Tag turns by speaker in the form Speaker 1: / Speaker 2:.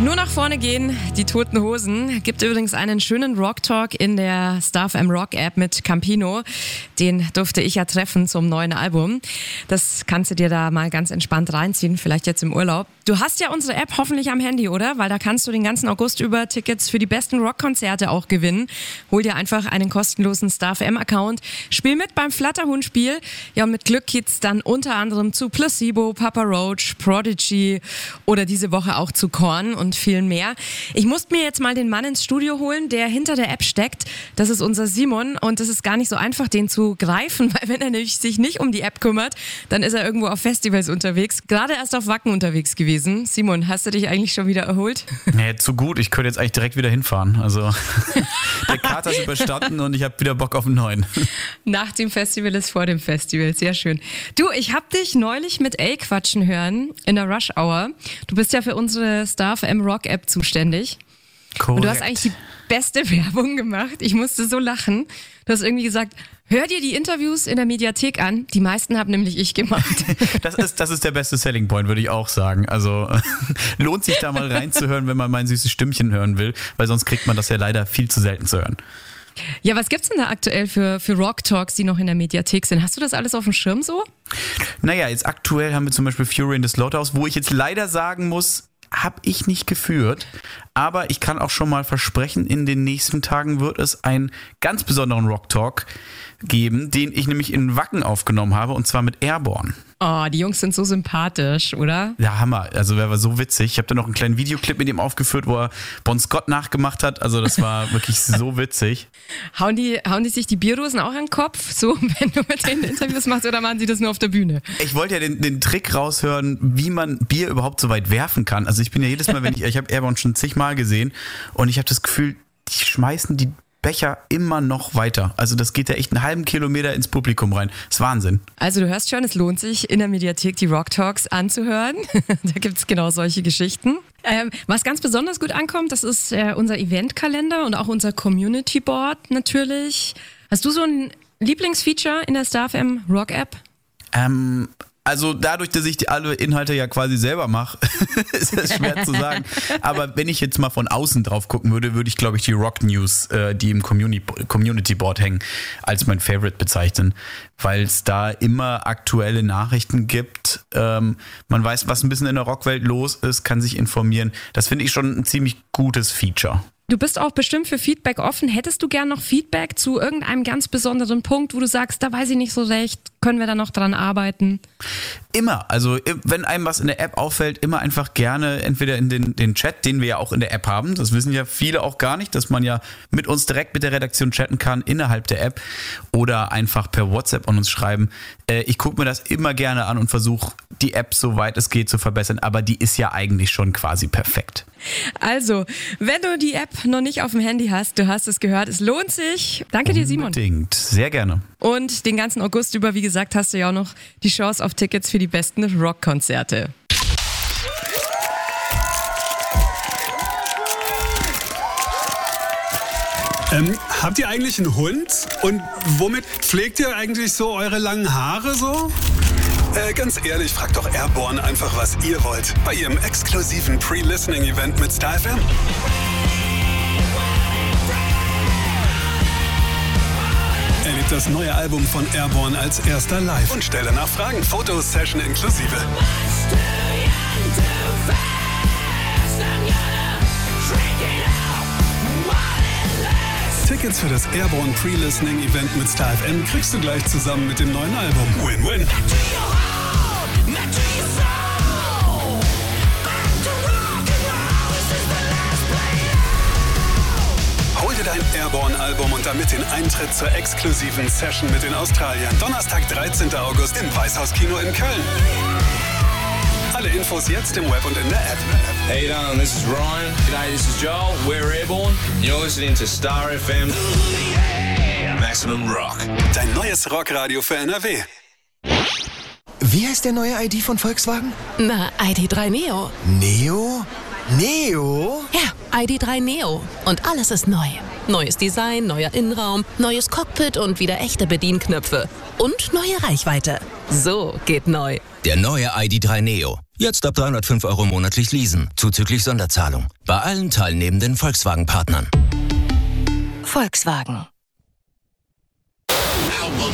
Speaker 1: Nur nach vorne gehen, die Toten Hosen. Gibt übrigens einen schönen Rock-Talk in der Star FM Rock-App mit Campino. Den durfte ich ja treffen zum neuen Album. Das kannst du dir da mal ganz entspannt reinziehen, vielleicht jetzt im Urlaub. Du hast ja unsere App hoffentlich am Handy, oder? Weil da kannst du den ganzen August über Tickets für die besten Rockkonzerte auch gewinnen. Hol dir einfach einen kostenlosen Star FM-Account. Spiel mit beim Flatterhund-Spiel. Ja, und mit Glück geht's dann unter anderem zu Placebo, Papa Roach, Prodigy oder diese Woche auch zu Korn und vielen mehr. Ich musste mir jetzt mal den Mann ins Studio holen, der hinter der App steckt. Das ist unser Simon und es ist gar nicht so einfach, den zu greifen, weil wenn er nämlich sich nicht um die App kümmert, dann ist er irgendwo auf Festivals unterwegs. Gerade erst auf Wacken unterwegs gewesen. Simon, hast du dich eigentlich schon wieder erholt?
Speaker 2: Nee, zu gut. Ich könnte jetzt eigentlich direkt wieder hinfahren. Also der Kater ist überstanden und ich habe wieder Bock auf einen neuen.
Speaker 1: Nach dem Festival ist vor dem Festival. Sehr schön. Du, ich habe dich neulich mit A quatschen hören in der Rush Hour. Du bist ja für unsere Star FM Rock App zuständig.
Speaker 2: Korrekt.
Speaker 1: Und du hast eigentlich die beste Werbung gemacht. Ich musste so lachen. Du hast irgendwie gesagt, hör dir die Interviews in der Mediathek an. Die meisten habe nämlich ich gemacht.
Speaker 2: Das ist der beste Selling Point, würde ich auch sagen. Also lohnt sich da mal reinzuhören, wenn man mein süßes Stimmchen hören will, weil sonst kriegt man das ja leider viel zu selten zu hören.
Speaker 1: Ja, was gibt's denn da aktuell für Rock Talks, die noch in der Mediathek sind? Hast du das alles auf dem Schirm so?
Speaker 2: Naja, jetzt aktuell haben wir zum Beispiel Fury in the Slaughterhouse, wo ich jetzt leider sagen muss, habe ich nicht geführt, aber ich kann auch schon mal versprechen, in den nächsten Tagen wird es einen ganz besonderen Rock Talk geben, den ich nämlich in Wacken aufgenommen habe, und zwar mit Airborne.
Speaker 1: Oh, die Jungs sind so sympathisch, oder?
Speaker 2: Ja, Hammer. Also der war so witzig. Ich habe da noch einen kleinen Videoclip mit ihm aufgeführt, wo er Bon Scott nachgemacht hat. Also das war wirklich so witzig.
Speaker 1: Hauen die sich die Bierdosen auch an den Kopf, so wenn du mit denen Interviews machst, oder machen sie das nur auf der Bühne?
Speaker 2: Ich wollte ja den Trick raushören, wie man Bier überhaupt so weit werfen kann. Also ich bin ja jedes Mal, ich habe Airborne schon zigmal gesehen und ich habe das Gefühl, die schmeißen die Becher immer noch weiter. Also das geht ja echt einen halben Kilometer ins Publikum rein. Das ist Wahnsinn.
Speaker 1: Also du hörst schon, es lohnt sich in der Mediathek die Rock Talks anzuhören. Da gibt es genau solche Geschichten. Was ganz besonders gut ankommt, das ist unser Eventkalender und auch unser Community Board natürlich. Hast du so ein Lieblingsfeature in der Star FM Rock App?
Speaker 2: Also dadurch, dass ich alle Inhalte ja quasi selber mache, ist das schwer zu sagen. Aber wenn ich jetzt mal von außen drauf gucken würde, würde ich, glaube ich, die Rock News, die im Community Board hängen, als mein Favorite bezeichnen. Weil es da immer aktuelle Nachrichten gibt. Man weiß, was ein bisschen in der Rockwelt los ist, kann sich informieren. Das finde ich schon ein ziemlich gutes Feature.
Speaker 1: Du bist auch bestimmt für Feedback offen. Hättest du gern noch Feedback zu irgendeinem ganz besonderen Punkt, wo du sagst, da weiß ich nicht so recht, können wir da noch dran arbeiten?
Speaker 2: Immer. Also wenn einem was in der App auffällt, immer einfach gerne entweder in den Chat, den wir ja auch in der App haben. Das wissen ja viele auch gar nicht, dass man ja mit uns direkt mit der Redaktion chatten kann innerhalb der App oder einfach per WhatsApp an uns schreiben. Ich gucke mir das immer gerne an und versuche, die App so weit es geht zu verbessern. Aber die ist ja eigentlich schon quasi perfekt.
Speaker 1: Also, wenn du die App noch nicht auf dem Handy hast, du hast es gehört, es lohnt sich. Danke dir, Simon.
Speaker 2: Unbedingt, sehr gerne.
Speaker 1: Und den ganzen August über, wie gesagt, hast du ja auch noch die Chance auf Tickets für die besten Rockkonzerte.
Speaker 3: Habt ihr eigentlich einen Hund? Und womit pflegt ihr eigentlich so eure langen Haare so?
Speaker 4: Ganz ehrlich, fragt doch Airborne einfach, was ihr wollt. Bei ihrem exklusiven Pre-Listening-Event mit Star FM. Erlebt das neue Album von Airborne als erster live und stell danach Fragen. Fotos, Session inklusive. Tickets für das Airborne Pre-Listening-Event mit Star FM kriegst du gleich zusammen mit dem neuen Album. Win-win. Hol dir dein Airborne-Album und damit den Eintritt zur exklusiven Session mit den Australiern. Donnerstag, 13. August im Weißhauskino in Köln. Alle Infos jetzt im Web und in der App.
Speaker 5: Hey, this is Ryan. G'day, this is Joel. We're Airborne. You're listening to Star FM. Maximum Rock.
Speaker 4: Dein neues Rockradio für NRW.
Speaker 6: Wie heißt der neue ID von Volkswagen?
Speaker 7: Na, ID.3 Neo.
Speaker 6: Neo? Neo?
Speaker 7: Ja, ID.3 Neo. Und alles ist neu. Neues Design, neuer Innenraum, neues Cockpit und wieder echte Bedienknöpfe. Und neue Reichweite. So geht neu.
Speaker 8: Der neue ID.3 Neo. Jetzt ab 305 € monatlich leasen, zuzüglich Sonderzahlung. Bei allen teilnehmenden Volkswagen-Partnern.
Speaker 9: Volkswagen.